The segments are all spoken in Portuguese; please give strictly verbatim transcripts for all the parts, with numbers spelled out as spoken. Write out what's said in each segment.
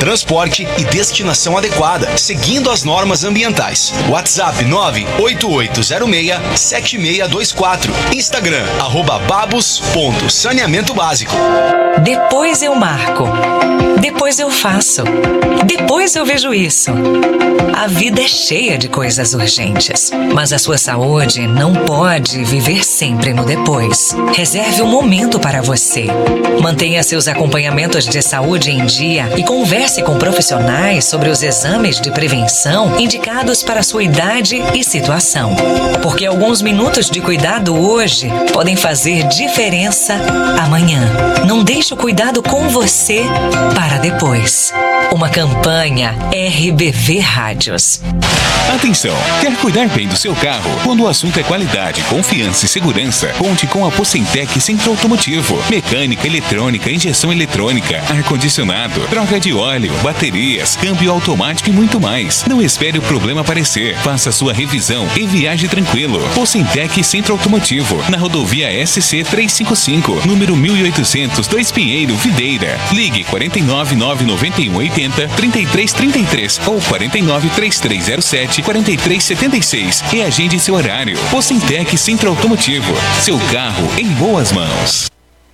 transporte e destinação adequada, seguindo as normas ambientais. WhatsApp nove oito oito zero seis sete seis dois quatro. Instagram, arroba babos ponto saneamento básico. Depois eu marco. Depois eu faço. Depois eu vejo isso. A vida é cheia de coisas urgentes, mas a sua saúde não pode viver sempre no depois. Reserve um momento para você. Mantenha seus acompanhamentos de saúde em dia e converse com profissionais sobre os exames de prevenção indicados para sua idade e situação. Porque alguns minutos de cuidado hoje podem fazer diferença amanhã. Não deixe o cuidado com você para depois. Uma campanha R B V Rádios. Atenção! Quer cuidar bem do seu carro? Quando o assunto é qualidade, confiança e segurança, conte com a Pocentec Centro Automotivo. Mecânica, eletrônica, injeção eletrônica, ar-condicionado, troca de óleo, baterias, câmbio automático e muito mais. Não espere o problema aparecer. Faça sua revisão e viaje tranquilo. Pocentec Centro Automotivo, na rodovia S C trezentos e cinquenta e cinco, número mil e oitocentos, dois Pinheiro, Videira. Ligue quatro nove nove nove um oito zero, três três três três ou quatro nove três três zero sete, quatro três sete seis e agende seu horário. Pocentec Centro Automotivo. Seu carro em boas mãos.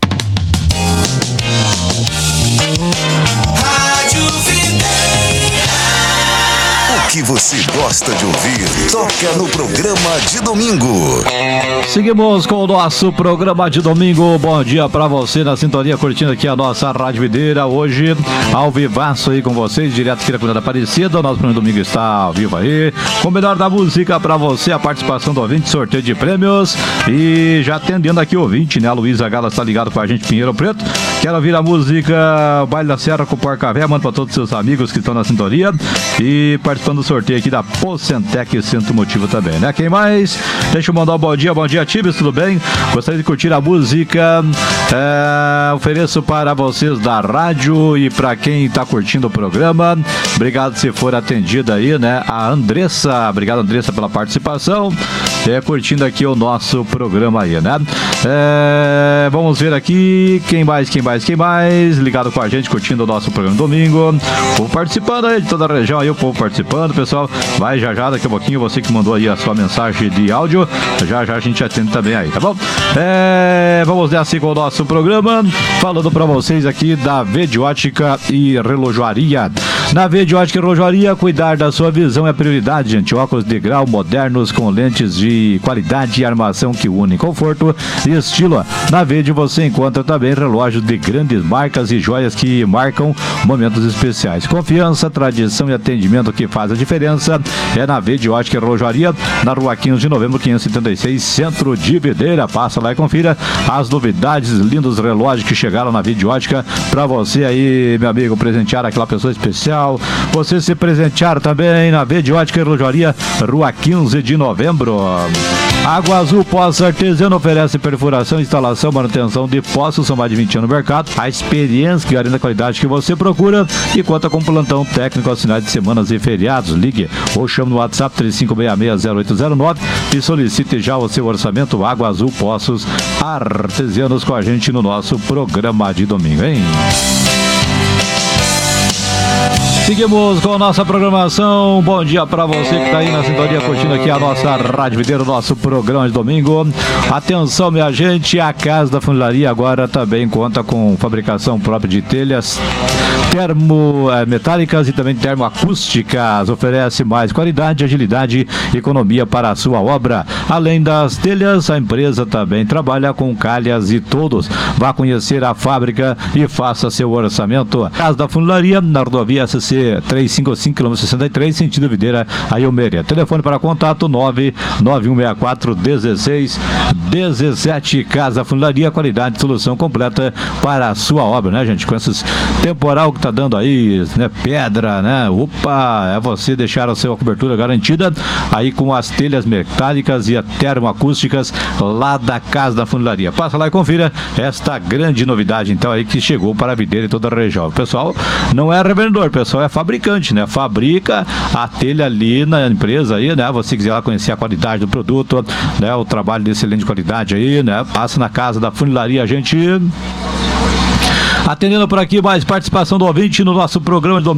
O que você gosta de ouvir, toca no programa de domingo. Seguimos com o nosso programa de domingo. Bom dia pra você na sintonia, curtindo aqui a nossa Rádio Videira. Hoje, ao vivaço aí com vocês, direto aqui da Comunidade Aparecida. O nosso programa de domingo está ao vivo aí. Com o melhor da música pra você, a participação do ouvinte, sorteio de prêmios. E já atendendo aqui o ouvinte, né? A Luísa Gala está ligado com a gente, Pinheiro Preto. Quero ouvir a música Baile da Serra com o Porca Véia. Manda pra todos os seus amigos que estão na sintonia. E participando do sorteio aqui da Pocentec Centro Motivo também, né? Quem mais? Deixa eu mandar um bom dia, bom dia, Tibes, tudo bem? Gostaria de curtir a música. É, ofereço para vocês da rádio e para quem está curtindo o programa. Obrigado se for atendida aí, né? A Andressa, obrigado, Andressa, pela participação. É, curtindo aqui o nosso programa aí, né? É, vamos ver aqui quem mais, quem mais, quem mais ligado com a gente, curtindo o nosso programa domingo. O povo participando aí de toda a região aí, o povo participando, pessoal. Vai já já, daqui a pouquinho, você que mandou aí a sua mensagem de áudio, já já a gente atende também aí, tá bom? É, vamos nessa com o nosso programa, falando pra vocês aqui da Vediótica e Relojoaria. Na Vediótica e Relojoaria, cuidar da sua visão é prioridade, gente. Óculos de grau modernos com lentes de qualidade e armação que unem conforto e estilo. Na Vedi você encontra também relógios de grandes marcas e joias que marcam momentos especiais. Confiança, tradição e atendimento que faz a diferença é na Vediótica e Relojoaria, na rua quinze de novembro, quinhentos e setenta e seis, centro de Videira. Passa lá e confira as novidades, lindos relógios que chegaram na Vediótica para você aí, meu amigo, presentear aquela pessoa especial. Você se presentear também na Vediótica e Relojoaria, rua quinze de novembro. Água Azul Poços Artesiano oferece perfuração, instalação, manutenção de poços, são mais de vinte anos no mercado. A experiência que garante a qualidade que você procura e conta com plantão técnico aos finais de semanas e feriados. Ligue ou chame no WhatsApp três cinco seis seis zero oito zero nove e solicite já o seu orçamento. Água Azul Poços Artesianos com a gente no nosso programa de domingo, hein? Seguimos com a nossa programação. Bom dia para você que está aí na sintonia curtindo aqui a nossa Rádio Videira, o nosso programa de domingo. Atenção, minha gente, a Casa da Funilaria agora também conta com fabricação própria de telhas termometálicas e também termoacústicas. Oferece mais qualidade, agilidade e economia para a sua obra. Além das telhas, a empresa também trabalha com calhas e todos. Vá conhecer a fábrica e faça seu orçamento. Casa da Funilaria, na rodovia S C trezentos e cinquenta e cinco, quilômetro sessenta e três, sentido Videira a Ilmeria. Telefone para contato nove nove um seis quatro um seis um sete. Casa Funilaria, qualidade e solução completa para a sua obra, né, gente? Com esses temporal que tá dando aí, né, pedra, né? Opa, é você deixar a sua cobertura garantida aí com as telhas metálicas e a termoacústicas lá da Casa da Funilaria. Passa lá e confira esta grande novidade, então, aí que chegou para a Videira e toda a região. O pessoal não é revendedor, pessoal é fabricante, né? Fabrica a telha ali na empresa aí, né? Você quiser lá conhecer a qualidade do produto, né? O trabalho de excelente qualidade aí, né? Passa na Casa da Funilaria, a gente... Atendendo por aqui mais participação do ouvinte no nosso programa de domingo.